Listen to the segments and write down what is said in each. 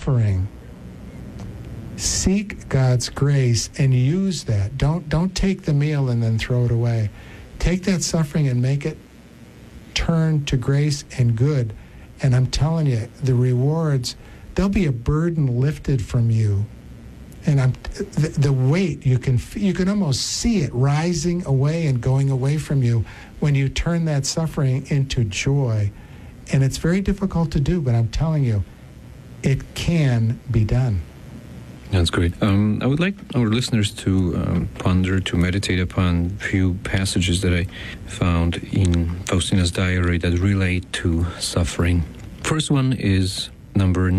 suffering, seek God's grace and use that. Don't take the meal and then throw it away. Take that suffering and make it turn to grace and good. And I'm telling you, the rewards, there'll be a burden lifted from you. And the weight, you can almost see it rising away and going away from you when you turn that suffering into joy. And it's very difficult to do, but I'm telling you, it can be done. That's great. I would like our listeners to ponder, to meditate upon a few passages that I found in Faustina's diary that relate to suffering. First one is number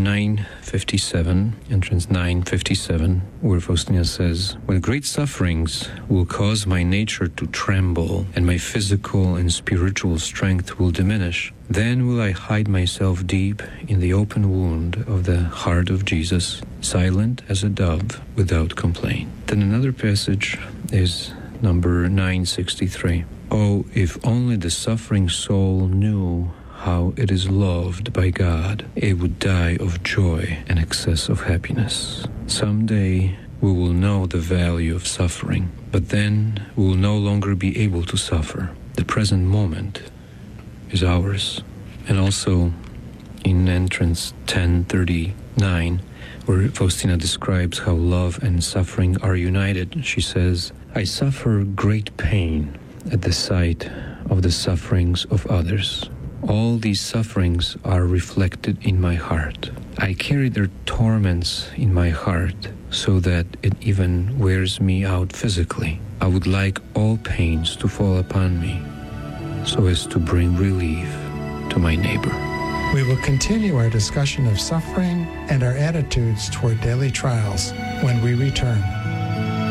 957, entrance 957, where Faustina says, "When great sufferings will cause my nature to tremble, and my physical and spiritual strength will diminish, then will I hide myself deep in the open wound of the heart of Jesus, silent as a dove, without complaint." Then another passage is number 963. "Oh, if only the suffering soul knew how it is loved by God, it would die of joy and excess of happiness. Someday we will know the value of suffering, but then we will no longer be able to suffer. The present moment is ours." And also in entrance 1039, where Faustina describes how love and suffering are united, she says, "I suffer great pain at the sight of the sufferings of others. All these sufferings are reflected in my heart. I carry their torments in my heart so that it even wears me out physically. I would like all pains to fall upon me so as to bring relief to my neighbor." We will continue our discussion of suffering and our attitudes toward daily trials when we return.